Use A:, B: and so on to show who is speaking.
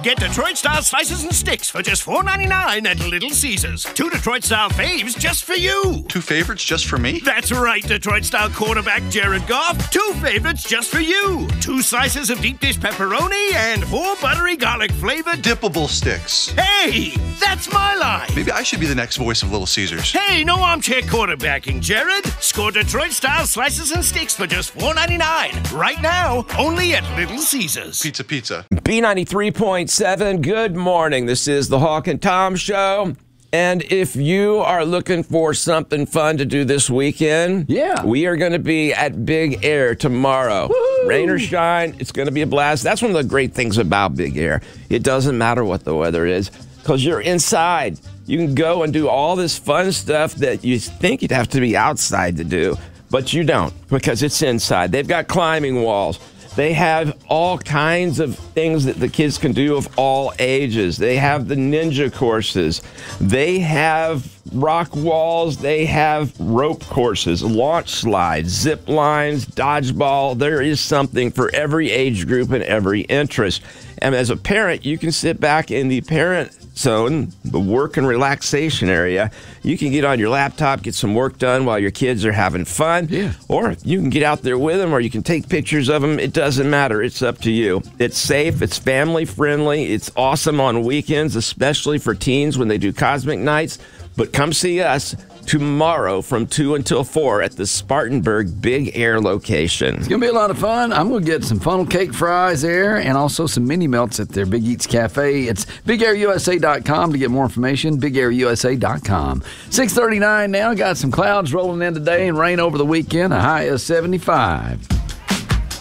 A: Get Detroit-style slices and sticks for just $4.99 at Little Caesars. 2 Detroit-style faves just for you.
B: 2 favorites just for me?
A: That's right, Detroit-style quarterback Jared Goff. 2 favorites just for you. 2 slices of deep dish pepperoni and 4 buttery garlic-flavored
B: dippable sticks.
A: Hey, that's my line.
B: Maybe I should be the next voice of Little Caesars.
A: Hey, no armchair quarterbacking, Jared. Score Detroit-style slices and sticks for just $4.99. Right now, only at Little Caesars.
B: Pizza.
C: B93.7, good morning. This is the Hawk and Tom Show. And if you are looking for something fun to do this weekend, we are going to be at Big Air tomorrow. Woo-hoo! Rain or shine, it's going to be a blast. That's one of the great things about Big Air. It doesn't matter what the weather is because you're inside. You can go and do all this fun stuff that you think you'd have to be outside to do, but you don't because it's inside. They've got climbing walls. They have all kinds of things that the kids can do of all ages. They have the ninja courses. They have rock walls. They have rope courses, launch slides, zip lines, dodgeball. There is something for every age group and every interest. And as a parent, you can sit back in the parent zone, the work and relaxation area. You can get on your laptop, get some work done while your kids are having fun. Yeah. Or you can get out there with them, or you can take pictures of them. It doesn't matter. It's up to you. It's safe. It's family friendly. It's awesome on weekends, especially for teens when they do Cosmic Nights. But come see us tomorrow from 2 until 4 at the Spartanburg Big Air location.
D: It's going to be a lot of fun. I'm going to get some funnel cake fries there and also some mini melts at their Big Eats Cafe. It's BigAirUSA.com to get more information, BigAirUSA.com. 6:39 now. Got some clouds rolling in today and rain over the weekend. A high of 75.